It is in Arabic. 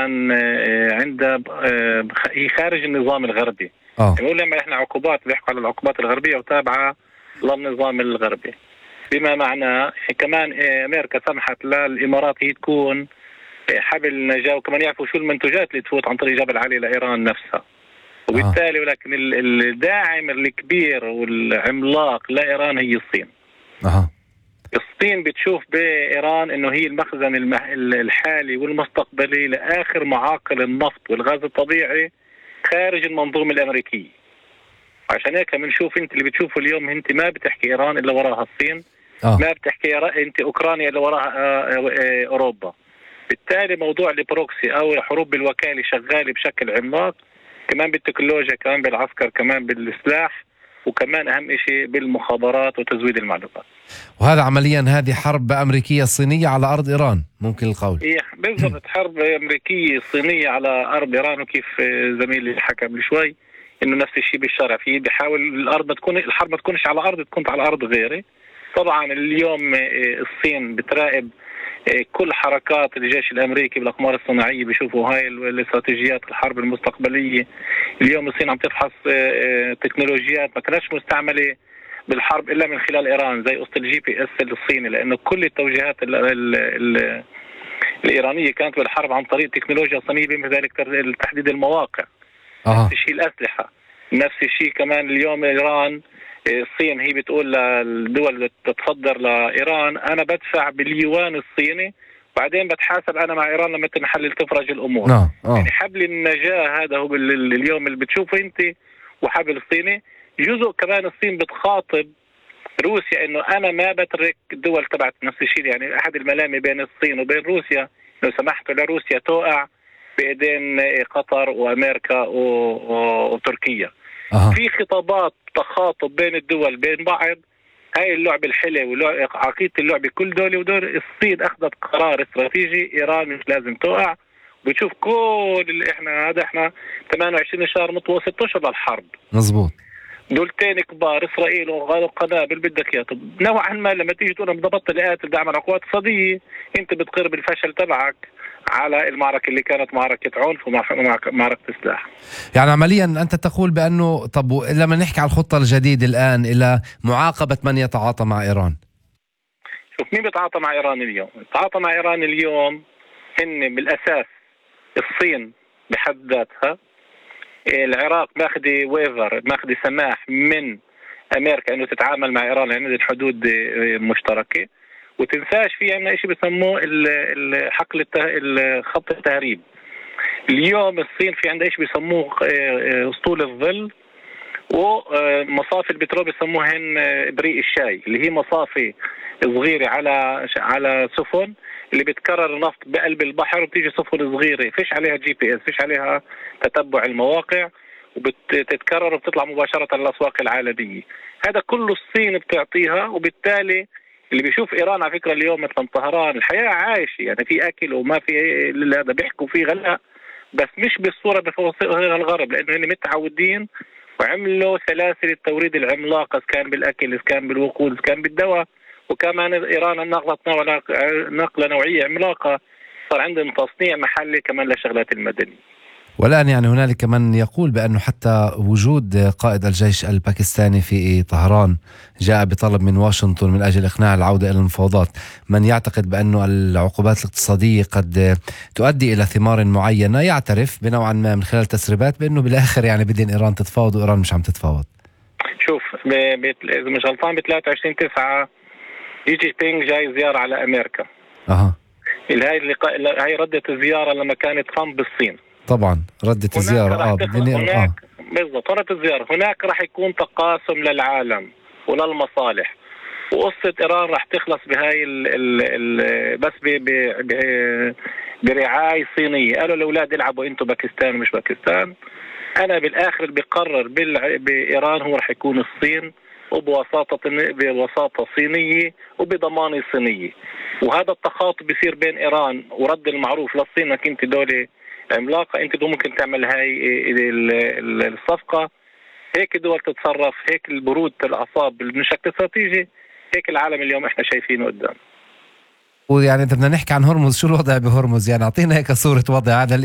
كمان عندها هي خارج النظام الغربي. يقول لما احنا عقوبات بيحكوا على العقوبات الغربية وتابعة للنظام الغربي، بما معناه كمان أمريكا سمحت للإمارات هي تكون حبل النجاة، وكمان يعرفوا شو المنتجات اللي تفوت عن طريق جبل علي لإيران نفسها. وبالتالي ولكن الداعم الكبير والعملاق لإيران هي الصين. الصين بتشوف بإيران إنه هي المخزن الحالي والمستقبلي لآخر معاقل النفط والغاز الطبيعي خارج المنظومة الأمريكية. عشان هيك بنشوف انت اللي بتشوفه اليوم، انت ما بتحكي إيران إلا وراها الصين، ما بتحكي انت أوكرانيا إلا وراها أوروبا. بالتالي موضوع البروكسي أو حروب بالوكالة شغالة بشكل عملاق، كمان بالتكنولوجيا، كمان بالعسكر، كمان بالسلاح، وكمان أهم شيء بالمخابرات وتزويد المعلومات. وهذا عمليا هذه حرب أمريكية صينية على أرض إيران ممكن القول. إيه بالضبط، حرب أمريكية صينية على أرض إيران. وكيف زميلي حكى قبل شوي إنه نفس الشيء بالشرع، فيه بيحاول الحرب ما تكونش على أرض، تكون على أرض غيره. طبعا اليوم الصين بتراقب كل حركات الجيش الأمريكي بالأقمار الصناعية، بيشوفوا هاي الاستراتيجيات الحرب المستقبلية. اليوم الصين عم تفحص تكنولوجيات ما كانتش مستعملة بالحرب إلا من خلال إيران، زي قصة الGPS الصيني، لأنه كل التوجيهات الإيرانية كانت بالحرب عن طريق تكنولوجيا صينية، بما ذلك تحديد المواقع. نفس الشيء الأسلحة، نفس الشيء كمان. اليوم إيران الصين هي بتقول للدول اللي تتصدر لإيران أنا بدفع باليوان الصيني، بعدين بتحاسب أنا مع إيران لما تنحلل تفرج الأمور. يعني حبل النجاة هذا هو اليوم اللي بتشوفه أنت، وحبل الصيني جزء. كمان الصين بتخاطب روسيا إنه أنا ما بترك الدول تبعت. نفس الشيء يعني أحد الملامي بين الصين وبين روسيا لو سمحتوا لروسيا توقع بإيدين قطر وأمريكا وتركيا. في خطابات تخاطب بين الدول بين بعض. هاي اللعبة الحلوة وعقيدة اللعبة كل دولة ودول. الصين أخذت قرار استراتيجي، إيران مش لازم توقع. بتشوف كل اللي احنا 28 شهر متوسط 6 أشهر للحرب. مزبوط. دولتين كبار إسرائيل وقنابل بدك إياه. طب نوعا ما لما تيجي تقول أنا بدي أبطل قاتل بدي أعمل عقوبات اقتصادية، أنت بتقر بالفشل تبعك على المعركة اللي كانت معركة عنف ومعركة سلاح. يعني عمليا أنت تقول بأنه طب لما نحكي على الخطة الجديدة الآن إلى معاقبة من يتعاطى مع إيران، شوف مين بيتعاطى مع إيران اليوم؟ يتعاطى مع إيران اليوم هن بالأساس الصين بحد ذاتها. العراق ماخذ ويفر، ماخذ سماح من أمريكا إنه تتعامل مع إيران لأن يعني حدود مشتركة. وتنساش في عنا شيء بسموه حقل خط التهريب. اليوم الصين في عندها شيء بسموه اسطول الظل، ومصافي البترول بسموهن بريق الشاي، اللي هي مصافي صغيرة على سفن اللي بتكرر النفط بقلب البحر، وبتيجي سفن صغيرة فيش عليها GPS، فيش عليها تتبع المواقع، وبتتكرر وبتطلع مباشرة للأسواق العالمية. هذا كله الصين بتعطيها. وبالتالي اللي بيشوف إيران على فكرة اليوم مثلا طهران الحياة عايشة، يعني في أكل وما في هذا بيحكوا فيه غلاء، بس مش بالصورة بفوصلها الغرب، لأنه هن متعودين وعملوا سلاسل التوريد العملاقة، كان بالأكل، كان بالوقود، كان بالدواء. وكمان إيران نقلة نوعية عملاقة، صار عندهم تصنيع محلي كمان لشغلات المدنية. والآن يعني هنالك من يقول بأنه حتى وجود قائد الجيش الباكستاني في طهران جاء بطلب من واشنطن من أجل إقناع العودة إلى المفاوضات. من يعتقد بأنه العقوبات الاقتصادية قد تؤدي إلى ثمار معينة، يعترف بنوعا ما من خلال تسريبات بأنه بالآخر يعني بدين إيران تتفاوض، وإيران مش عم تتفاوض. شوف إذا مش غلطان ب 23/9 جي بينغ جاي زيارة على أمريكا. هاي ردة الزيارة لما كانت ترامب بالصين. طبعا ردة الزيارة بالضبط ردة الزيارة. هناك راح يكون تقاسم للعالم وللمصالح، وقصة إيران راح تخلص بهاي بس برعاية صينية. قالوا الأولاد يلعبوا أنتوا باكستان ومش باكستان. أنا بالآخر بقرر بإيران هو راح يكون الصين، وبوساطة صينية وبضمانة صينية. وهذا التخاطب بيصير بين إيران ورد المعروف للصين انك انت دولة عملاقة، انت ممكن تعمل هاي الصفقة. هيك الدول تتصرف، هيك البرود الأعصاب بشكل استراتيجي. هيك العالم اليوم احنا شايفينه قدام. ويعني بدنا نحكي عن هرمز، شو الوضع بهرمز؟ يعني اعطينا هيك صورة وضع هذا